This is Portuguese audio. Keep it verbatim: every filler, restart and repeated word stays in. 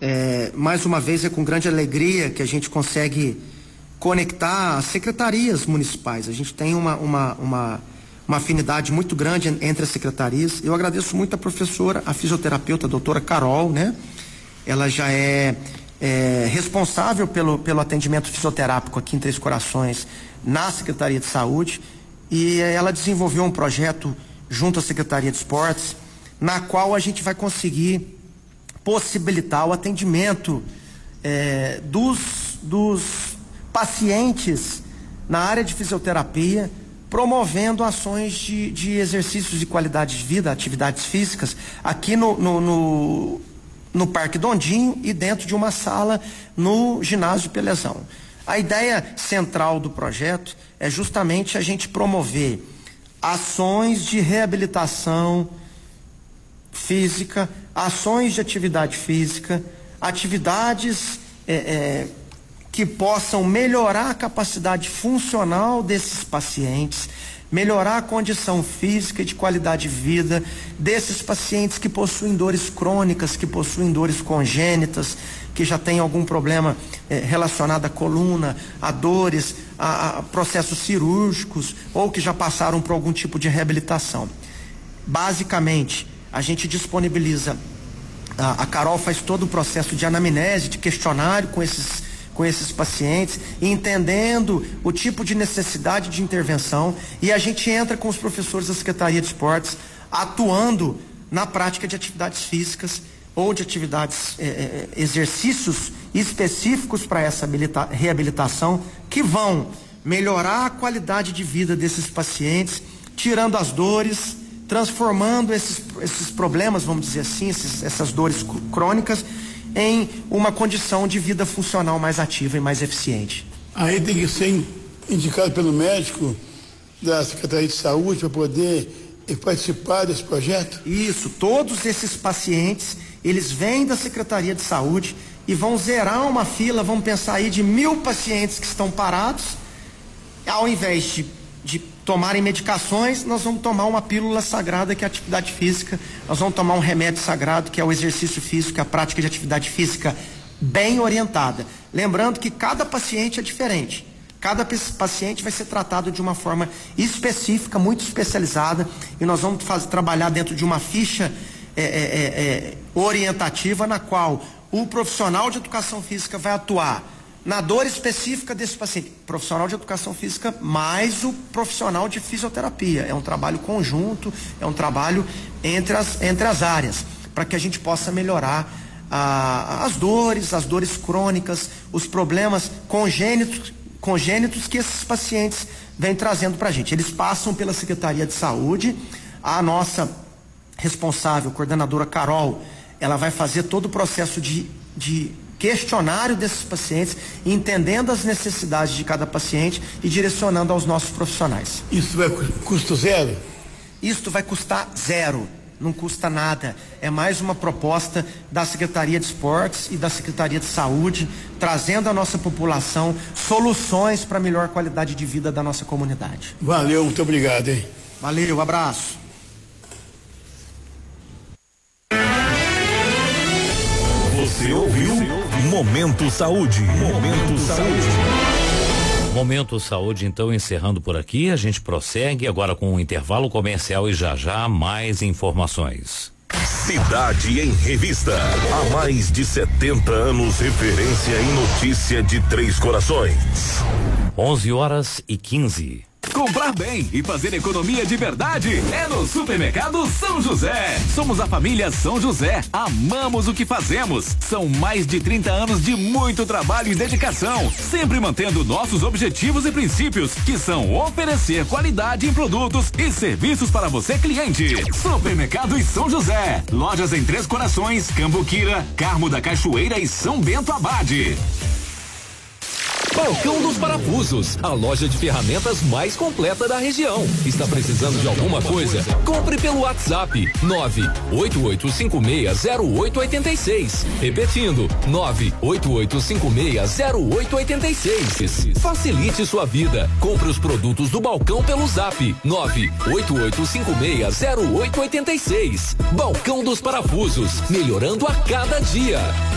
É, mais uma vez é com grande alegria que a gente consegue conectar as secretarias municipais. A gente tem uma, uma, uma, uma afinidade muito grande entre as secretarias. Eu agradeço muito a professora, a fisioterapeuta, a doutora Carol, né? Ela já é, é responsável pelo, pelo atendimento fisioterápico aqui em Três Corações, na Secretaria de Saúde, e ela desenvolveu um projeto junto à Secretaria de Esportes, na qual a gente vai conseguir possibilitar o atendimento é, dos, dos pacientes na área de fisioterapia, promovendo ações de, de exercícios de qualidade de vida, atividades físicas, aqui no, no, no, no Parque Dondinho e dentro de uma sala no ginásio Pelezão. A ideia central do projeto é justamente a gente promover ações de reabilitação física, ações de atividade física, atividades é, é, que possam melhorar a capacidade funcional desses pacientes, melhorar a condição física e de qualidade de vida desses pacientes que possuem dores crônicas, que possuem dores congênitas, que já têm algum problema eh, relacionado à coluna, a dores, a, a processos cirúrgicos ou que já passaram por algum tipo de reabilitação. Basicamente, a gente disponibiliza, a, a Carol faz todo o processo de anamnese, de questionário com esses com esses pacientes, entendendo o tipo de necessidade de intervenção, e a gente entra com os professores da Secretaria de Esportes atuando na prática de atividades físicas ou de atividades, eh, exercícios específicos para essa habilita- reabilitação que vão melhorar a qualidade de vida desses pacientes, tirando as dores, transformando esses, esses problemas, vamos dizer assim, esses, essas dores crônicas em uma condição de vida funcional mais ativa e mais eficiente. Aí tem que ser indicado pelo médico da Secretaria de Saúde para poder participar desse projeto? Isso, todos esses pacientes, eles vêm da Secretaria de Saúde e vão zerar uma fila, vamos pensar aí de mil pacientes que estão parados, ao invés de, de tomarem medicações, nós vamos tomar uma pílula sagrada que é a atividade física, nós vamos tomar um remédio sagrado que é o exercício físico, a prática de atividade física bem orientada. Lembrando que cada paciente é diferente, cada paciente vai ser tratado de uma forma específica, muito especializada, e nós vamos fazer, trabalhar dentro de uma ficha é, é, é, orientativa na qual o profissional de educação física vai atuar na dor específica desse paciente, profissional de educação física mais o profissional de fisioterapia. É um trabalho conjunto, é um trabalho entre as, entre as áreas, para que a gente possa melhorar ah, as dores, as dores crônicas, os problemas congênitos, congênitos que esses pacientes vêm trazendo para a gente. Eles passam pela Secretaria de Saúde, a nossa responsável, coordenadora Carol, ela vai fazer todo o processo de, de questionário desses pacientes, entendendo as necessidades de cada paciente e direcionando aos nossos profissionais. Isso vai custo zero? Isso vai custar zero, não custa nada. É mais uma proposta da Secretaria de Esportes e da Secretaria de Saúde, trazendo à nossa população soluções para melhor qualidade de vida da nossa comunidade. Valeu, muito obrigado, hein? Valeu, abraço. Você ouviu Momento Saúde. Momento Saúde. Momento Saúde, então, encerrando por aqui, a gente prossegue agora com um intervalo comercial e já já mais informações. Cidade em Revista. Há mais de setenta anos, referência em notícia de Três Corações. onze horas e quinze. Comprar bem e fazer economia de verdade é no Supermercado São José. Somos a família São José. Amamos o que fazemos. São mais de trinta anos de muito trabalho e dedicação, sempre mantendo nossos objetivos e princípios, que são oferecer qualidade em produtos e serviços para você, cliente. Supermercado e São José. Lojas em Três Corações, Cambuquira, Carmo da Cachoeira e São Bento Abade. Balcão dos Parafusos, a loja de ferramentas mais completa da região. Está precisando de alguma coisa? Compre pelo WhatsApp nove oito oito cinco seis zero oito oito seis. Repetindo, nove oito oito cinco seis zero oito oito seis. Facilite sua vida. Compre os produtos do balcão pelo Zap nove oito oito cinco seis zero oito oito seis. Balcão dos Parafusos, melhorando a cada dia.